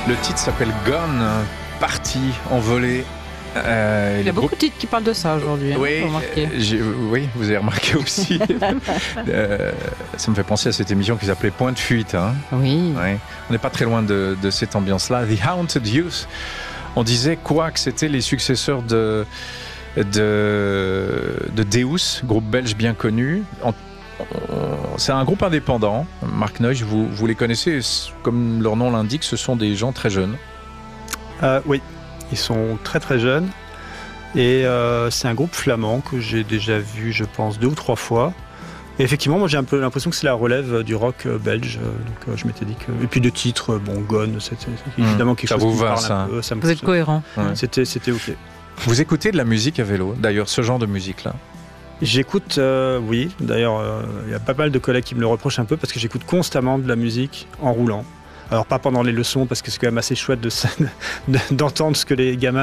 Le titre s'appelle Gone, parti, envolé. Il y a beaucoup de titres qui parlent de ça aujourd'hui. Oui, oui, vous avez remarqué aussi. Ça me fait penser à cette émission qui s'appelait Point de fuite. Hein. Oui. Ouais. On n'est pas très loin de cette ambiance-là. The Haunted Youth. On disait quoi que c'était les successeurs de Deus, groupe belge bien connu. C'est un groupe indépendant. Mark Noy, vous les connaissez, comme leur nom l'indique, ce sont des gens très jeunes. Oui, ils sont très très jeunes. Et c'est un groupe flamand que j'ai déjà vu, je pense, 2 ou 3 fois. Et effectivement, moi j'ai un peu l'impression que c'est la relève du rock belge. Donc je m'étais dit que... Et puis de titres, bon, Gone, c'est évidemment quelque chose qui me parle un peu. Vous êtes cohérent. Ouais. C'était OK. Vous écoutez de la musique à vélo, d'ailleurs, ce genre de musique-là? J'écoute, oui. D'ailleurs, il y a pas mal de collègues qui me le reprochent un peu parce que j'écoute constamment de la musique en roulant. Alors pas pendant les leçons parce que c'est quand même assez chouette d'entendre ce que les gamins